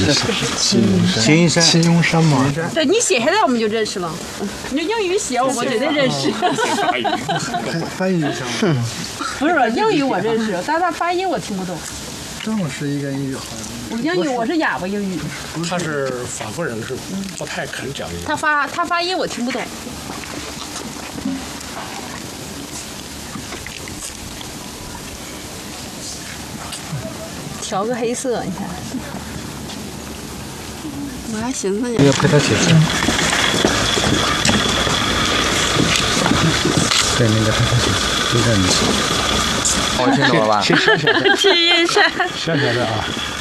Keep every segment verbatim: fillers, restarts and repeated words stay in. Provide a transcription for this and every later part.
齐云山， 齐云山嘛。 对你写下来我们就认识了，你就英语写我绝对认识。 翻译一下。 不是英语我认识，但他发音我听不懂。 张老师应该英语好。 我英语我是哑巴英语。 他是法国人，是不太肯讲英语。 他发他发音我听不懂。调个黑色，你看。我还寻思呢。 要陪他写字。对，那个陪他写字，就在你。我听懂了吧？ 先想想的。 齐云山。 想想的啊。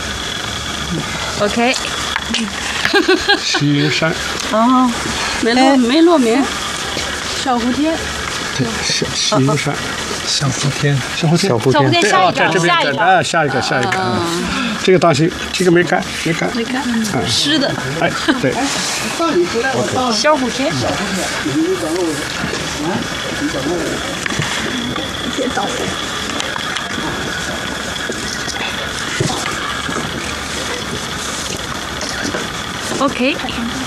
OK。 齐云山。 哦，没落没落名。小蝴蝶。 对，齐齐云山。 小蝴蝶， 小蝴蝶， 小蝴蝶，下一个， 下一个，哎，下一个，下一个，这个当心，这个没干，没干， 没干，湿的， 哎，对， 小蝴蝶，别倒。OK，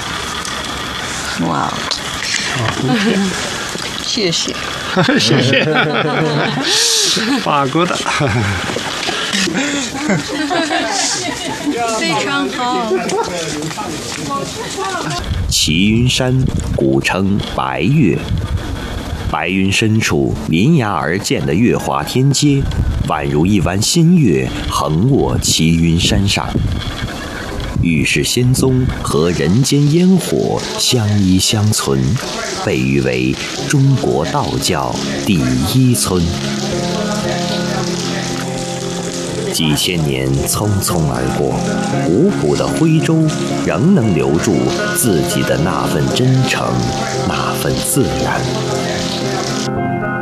哇，谢谢。 谢谢，法国的， 非常好。 齐云山古称白岳，白云深处临崖而建的月华天阶，宛如一弯新月横卧齐云山上。玉世仙踪和人间烟火相依相存，被誉为中国道教第一村。几千年匆匆而过，古朴的徽州仍能留住自己的那份真诚，那份自然。